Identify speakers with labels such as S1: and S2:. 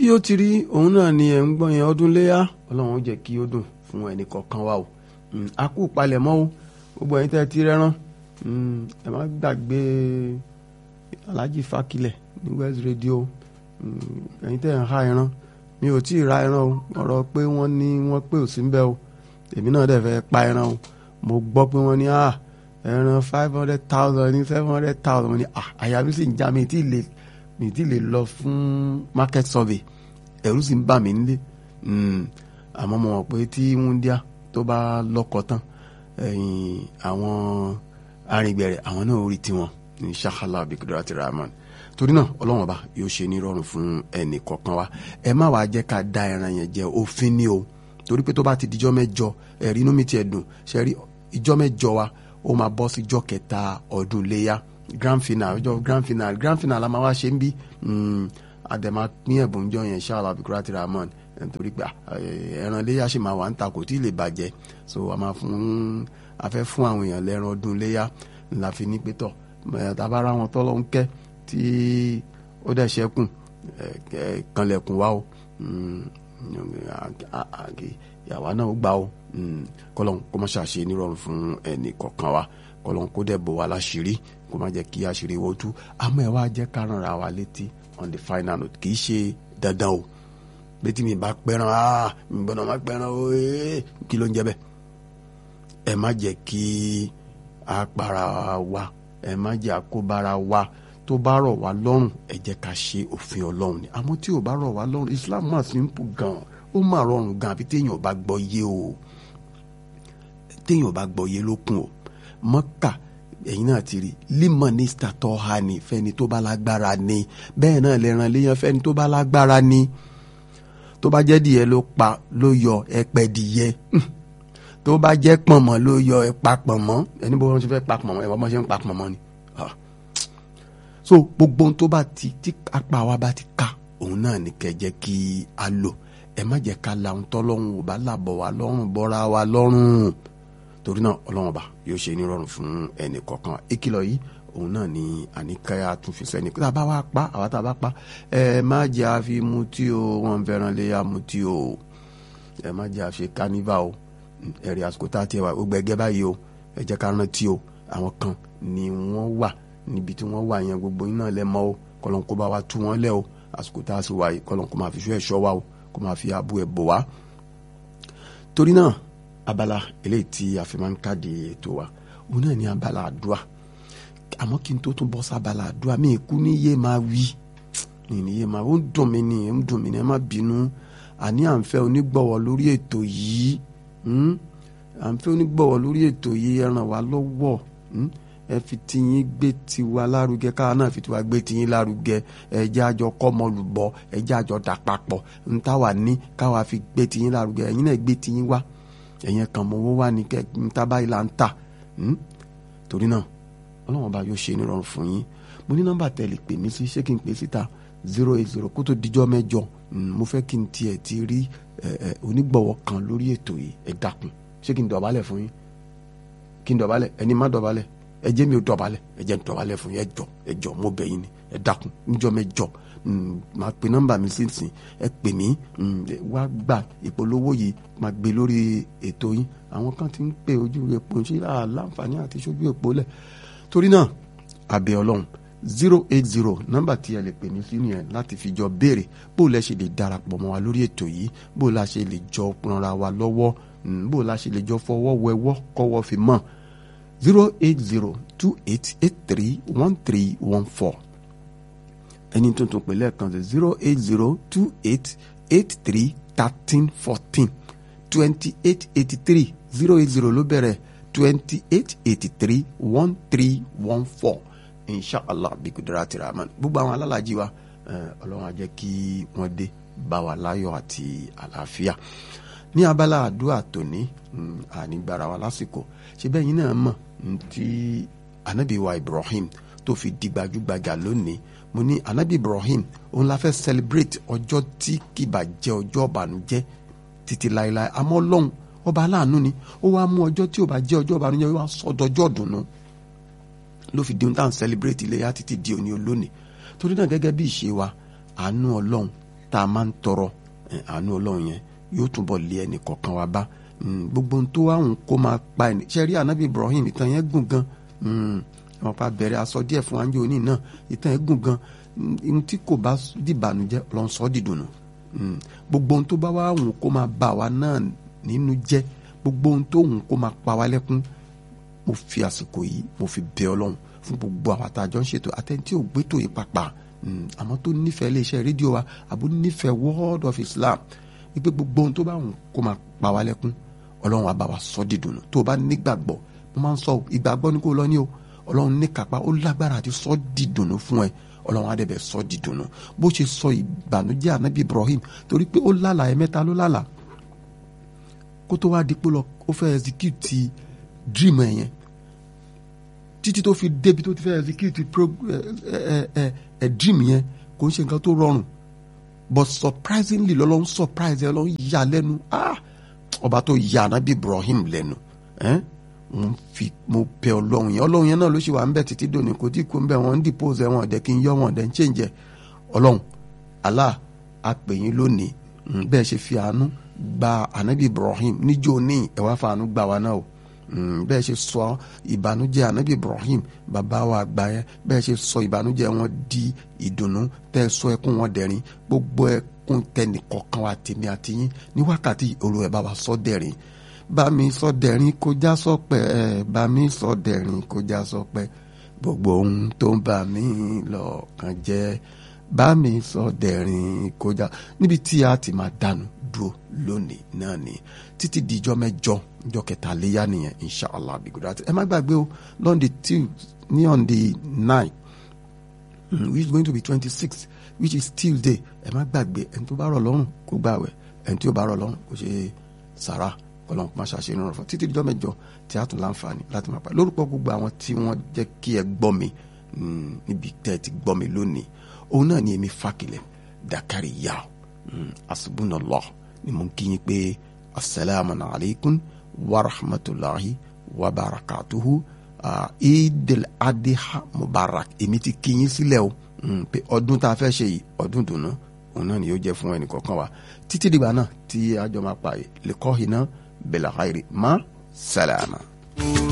S1: bí ó ti rí òun náà ni ẹ̀ ń gbọ́ yẹn ọdún léyà ọlọ́run ó jẹ́ kí ó dùn fún ẹnì kọ̀ọ̀kan wa o a kú palẹ̀mọ́ o gbogbo ẹ̀yin tẹ́ ti rẹ́rán ẹ má gbàgbé Alhaji Fakilẹ̀ ní West Radio ẹ̀yin tẹ́ ń ha ẹran mi ò tí ì ra ẹran o ọ̀rọ̀ pé wọ́n ní wọ́n pé ò sí ń bẹ́ o èmi náà dẹ̀ fẹ́ pa ẹran o mo gbọ́ pé wọ́n ní ẹran 500,000 ní 700,000 mo ní àyà mi sì ń já mi tí ì lè lọ fún market survey ẹ̀rù sì ń bà mí nílé àmọ́ mo mọ̀ pé tí wúndíá tó bá lọ́kọ̀ tán àwọn arìngbẹ̀rẹ̀ àwọn náà orí tiwọn ní ṣàkàlà bíkúdúrátì rahman torí náà ọlọ́wọ́n ọba yóò ṣe ní rọrùn fún ẹnì kọ̀ọ̀kan wa ẹ má wàá jẹ́ ká da ẹran yẹn jẹ òfin ni o torí pé tó bá ti dijọ́ mẹ́jọ ẹ̀rí inú mi tiẹ̀ dùn ṣe rí ìjọ́ mẹ́jọ wa ó máa bọ́ sí ìjọ́ kẹta ọdún léyà grand final la máa wá ṣe ń bí àdèmà pín ẹ̀bùn jọ yẹn ṣáàlà bíkúrátì rahman nítorí pé ẹran léyà ṣì máa wà ń ta kò tí ì lè bàjẹ́ so a fẹ́ fún àwọn èèyàn lẹ́ran ọdún léyà ńlá fi ní pétọ̀ tàbára wọn tọ́lọ́ ń kẹ́ tí ó dẹ̀ ṣẹ́kùn kanlẹ̀kùn wa o ìyàwó náà ó gbà o kọ́lọ́n kó má ṣàṣe nírọ̀rùn fún ẹnì kọ̀ọ̀kan wa kọ́lọ́n kó dẹ̀ bò wá láṣìírí kó má jẹ́ kí àṣírí wọ́n tú àmọ́ ẹ̀ wá jẹ́ ká ràn ra wa létí on the final note kì í ṣe dandan o létí mi bá pẹ́ràn mi gbọ́dọ̀ má pẹ́ràn o kí ló ń jẹ́ bẹ́ẹ̀ ẹ má jẹ́ kí a para wa ẹ má jẹ́ àkóbára wa tó bá rọ̀ wá lọ́rùn ẹ jẹ́ ká ṣe òfin ọlọ́run ni àmọ́ tí ò bá rọ̀ wá lọ́rùn Islam máa simple gan ó máa rọrùn gan àfi téèyàn bá gbọ́ yé o téèyàn bá gbọ́ yé lókun o Mọ́kà ẹ̀yin náà ti rí límọ̀nísítà tó ha ní fẹ́ni tó bá lágbára ni bẹ́ẹ̀ náà lẹ́ran léyàn fẹ́ni tó bá lágbára ni tó bá jẹ́ díẹ̀ ló pa ló yọ ẹ̀pẹ̀ díẹ̀ tó bá jẹ́ pọ̀nmọ́ ló yọ ẹ̀pà pọ̀nmọ́ ẹni bó wọn ṣe fẹ́ pa pọ̀nmọ́ ẹ̀wọ́n bá ṣe ń pa pọ̀nmọ́ ni so gbogbo ohun tó bá ti tí apá wa bá ti ká òun náà ní kẹ́ jẹ́ kí a lò ẹ má jẹ́ ká la ohun tọ́lọ́run ò bá làbọ̀ wá lọ́rùn bọ́ra wa lọ́rùn torí náà ọlọ́run ọba yóò ṣe ní rọrùn fún ẹnì kọ̀ọ̀kan ìkìlọ̀ yìí òun náà ni àníkáyà tún fi sẹ́ni tá a bá wá pa àwa tá a bá pa ẹ má jẹ́ àfi mutí o wọn fẹ́ràn lé amutí o ẹ má jẹ́ àfi kánífà o ẹ̀rí àsìkò tá a tiẹ̀ wá gbogbo ẹgẹ́ báyìí o ẹ jẹ́ ká rántí o àwọn kan ni wọ́n wà níbi tí wọ́n wà yẹn gbogbo iná lẹ́mọ́ o kọ́lọ́n kó bá wa tú wọn lẹ́ o àsìkò tá a sì wáyé kọ́lọ́n kó máa fi ṣọ́ ẹ̀ṣọ́ wa o kó máa fi àbú ẹ̀ bò wá. torí náà abala eléyìí tí a fi máa ń káàdì ètò wa òun náà ní abala àdúrà àmọ́ kí n tó tún bọ́ sábala àdúrà mi kú ní yé máa wí ní yé máa ó ń dùn mí ní ẹ má bínú àní à ń fẹ́ onígbọ̀wọ́ lórí ètò yìí à ń fẹ́ onígbọ̀wọ́ lórí ètò yìí ẹ ràn wá lọ́wọ́ ẹ fi tiyín gbé tiwa lárugẹ káwa náà fi tiwa gbé tiyín lárugẹ ẹ jẹ́ àjọ kọ́mọlùbọ ẹ jẹ́ àjọ dàpapọ̀ ntàwà ní káwa fi gbé tiyín lárugẹ ẹ̀yin náà gbé tiyín wá ẹ̀yin kan mọ̀ owó wá ní kẹ́ ntàbá ìlà ń tà torí náà ọlọ́run ọba yóò ṣe nírọ̀rùn fún yín mo ní nọ́mbà tẹ̀lé pè mí sí ṣé kí n pè síta 080 kó tó dijọ́ mẹ́jọ mo fẹ́ kí n tiẹ̀ ti rí onígbọ̀wọ́ kan lórí ètò yìí ẹ dákun ṣé kí n dọ̀bálẹ̀ fún yín kí n dọ̀bálẹ̀ ẹni má dọ̀bálẹ̀ ẹ jẹ́ mi ò dọ̀bálẹ̀ ẹ jẹ́ n dọ̀bálẹ̀ fún yín ẹ jọ mo bẹ̀ yín ni ẹ dákun níjọ́ mẹ́jọ máa pe nọ́mbà mi sínsìn ẹ pè mí wá gba ìpolówó yìí máa gbé lórí ètò yín àwọn kan ti ń pè ojú epo ṣé láǹfààní àti ṣojú epo lẹ̀ torí náà abẹ́ ọlọ́run 080 nọ́mbà tí ẹ lè pè mí sí nìyẹn láti fi jọ béèrè bó lẹ ṣe lè darapọ̀ mọ́ wa lórí ètò yìí bó la ṣe lè jọ ranra wa lọ́wọ́ bó la ṣe lè jọ fọwọ́ wẹwọ́ kọ́wọ́ fi mọ́ 08028831314 ẹni tuntun pè lẹ́ẹ̀kan sí 08028831314 2883 080 ló bẹ̀rẹ̀ 28831314 inshallah bikudrati rahman gbogbo àwọn alálàájì wa ọlọ́run á jẹ́ kí wọ́n dé bá wa láyọ̀ àti àlàáfíà ní abala àdúrà tòní ànígbára wa lásìkò ṣe bẹ́ẹ̀ yín náà mọ̀ tí anabi wa Ibrahim tó fi di gbajúgbajà lónìí mo ní anabi Ibrahim òun la fẹ́ celebrate ọjọ́ tí kìbà jẹ́ ọjọ́ ìbànújẹ́ títí láéláé àmọ́ ọlọ́run ọba aláàánú ni ó wá mú ọjọ́ tí ò bá jẹ́ ọjọ́ ìbànújẹ́ wá sọdọjọ́ dùnú ló fi di ohun tá à ń celebrate iléyá títí di òní olónìí torí náà gẹ́gẹ́ bí ìṣe wa àánú ọlọ́run tá a máa ń tọrọ àánú ọlọ́run yẹn yóò túbọ̀ lé ẹnì kọ̀ọ̀kan wa bá gbogbo ohun tó wà ń kó máa pa ẹni ṣe rí ànábì Ibrahim ìtàn yẹn gùn gan wọn pa bẹ̀rẹ̀ aṣọ díẹ̀ fún anjẹ́ òní náà ìtàn yẹn gùn gan ohun tí kò bá dìbànújẹ́ ọlọ́run sọ dìdùnnú gbogbo ohun tó bá wà ń kó máa bà wá náà nínú jẹ́ gbogbo ohun tó ń kó máa pa wá lẹ́kún mo fi àsìkò yìí mo fi bẹ̀ ọlọ́run fún gbogbo àwọn àtàjọ ń ṣètò àtẹ̀ntí ò gbẹ́tò yìí pàpà àmọ́ tó nífẹ̀ẹ́ iléeṣẹ́ rédíò wa àbó nífẹ̀ẹ́ Word of Islam wípé gbogbo ohun tó bá wù kó máa pa wá lẹ́kún ọlọ́run á bá wa sọ dídùn tó o bá nígbàgbọ́ mo máa ń sọ ìgbàgbọ́ ní kó lọ ní o ọlọ́run ní kápá ó lágbára àti sọ dídùn fún ẹ ọlọ́run á dẹ̀bẹ̀ sọ dídùn bó ṣe sọ ìbànújẹ́ ànábì Ibrahim torí pé ó lálàá ẹ̀mẹ́ta ló lálàá kó tó wá dípò lọ ó fẹ́ execute dream ẹ̀ yẹn títí tó fi débi tó ti fẹ́ execute dream yẹn kò ń ṣe nǹkan tó rọrùn but surprisingly lọ́lọ́run surprise ẹ lọ́run yà lẹ́nu ọba tó yà ànábì Ibrahim lẹ́nu mo bẹ ọlọ́run yẹn náà ló ṣe wà ń bẹ̀ títí dòní kò tí kò ń bẹ̀ wọ́n ń depose wọn ọ̀dẹ̀ kí n yọ wọn ọ̀dẹ̀ ń change ọlọ́run Allah apèyìn lónìí bẹ́ẹ̀ ṣe fi àánú gba ànábì Ibrahim níjó ní ẹ wá fàánú gbà wá náà o bẹ́ẹ̀ ṣe sọ ìbànújẹ́ ànábì Ibrahim bàbá wa àgbà yẹn bẹ́ẹ̀ ṣe sọ ìbànújẹ́ wọn di ìdùnnú tẹ́ ẹ sọ ẹkún wọn dẹ̀rín gbogbo ẹkún tẹnì kọ̀ọ̀kan wa tèmi àti yín ní wákàtí olú ẹ̀ bá wa sọ dẹ̀rín bá mi sọ dẹ̀rín kó já sọpẹ́ bá mi sọ dẹ̀rín kó já sọpẹ́ gbogbo ohun tó ń bà mí lọ́kàn jẹ́ bá mi sọ dẹ̀rín kó já níbi tí a ti máa dànù dúró lónìí náà ni títí di ijọ́ mẹ́jọ ọjọ́ kẹta léyà nìyẹn inshallah bí gbọdọ̀ àti ẹ má gbàgbé o on the 9 which is going to be 26 which is Tuesday ẹ má gbàgbé ẹni tó bá rọ̀ lọ́rùn kó gbààwẹ̀ ẹni tí ó bá rọ̀ lọ́rùn kó ṣe sàrà kọlọ́n kó má ṣàṣe nínú ọ̀fọ̀ títí di ijọ́ mẹ́jọ tí a tún láǹfààní láti máa pa lórúkọ gbogbo àwọn tí wọ́n jẹ́ kí ẹ gbọ́ mi níbi tẹ́ ẹ ti gbọ́ mi lónìí òun náà ni èmi Fákilẹ̀ Dakariya asubunallah ni mo ń kí yín pé asalaamu alaykum wa rahmatulahi wa barakatuhu idil adiha mubarak èmi ti kí yín sílẹ̀ o pé ọdún tá a fẹ́ ṣe yìí ọdún dùnú òun náà ni yóò jẹ́ fún ẹnì kọ̀ọ̀kan wa títí dìgbà náà tí a jọ máa pa lè kọ́ iná bẹ̀lẹ̀ àìrí má sàlámà.